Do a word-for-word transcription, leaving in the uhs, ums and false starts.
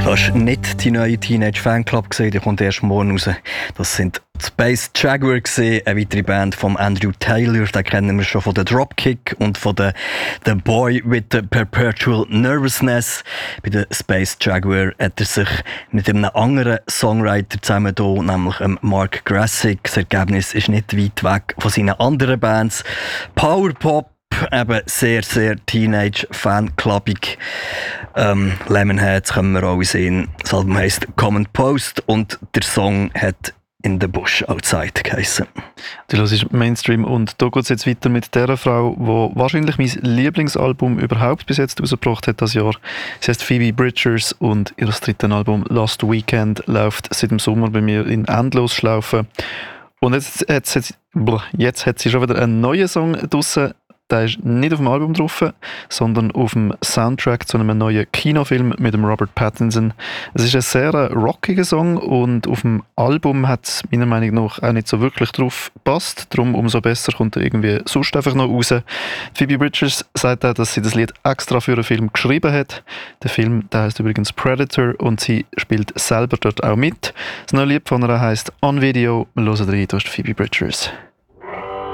Hast nicht die neue Teenage Fanclub gesehen? Die kommt erst morgen raus. Das sind Space Jaguar gesehen, eine weitere Band von Andrew Taylor. Den kennen wir schon von der Dropkick und von der The Boy with the Perpetual Nervousness. Bei der Space Jaguar hat er sich mit einem anderen Songwriter zusammen da, nämlich Mark Grassick. Das Ergebnis ist nicht weit weg von seinen anderen Bands. Powerpop. Eben sehr, sehr Teenage-Fanclubig. Ähm, Lemonheads können wir alle sehen. Das Album heisst Common Post und der Song hat In the Bush Outside geheissen. Du hörst Mainstream und da geht es jetzt weiter mit der Frau, die wahrscheinlich mein Lieblingsalbum überhaupt bis jetzt rausgebracht hat das Jahr. Sie heißt Phoebe Bridgers und ihr drittes Album Last Weekend läuft seit dem Sommer bei mir in Endlosschlaufe. Und jetzt, jetzt, jetzt, jetzt hat sie schon wieder einen neuen Song draussen. Der ist nicht auf dem Album drauf, sondern auf dem Soundtrack zu einem neuen Kinofilm mit dem Robert Pattinson. Es ist ein sehr rockiger Song und auf dem Album hat es meiner Meinung nach auch nicht so wirklich drauf gepasst. Darum umso besser kommt er irgendwie sonst einfach noch raus. Phoebe Bridgers sagt auch, dass sie das Lied extra für einen Film geschrieben hat. Der Film der heißt übrigens Predator und sie spielt selber dort auch mit. Das neue Lied von ihr heisst On Video. Wir hören rein, da ist Phoebe Bridgers.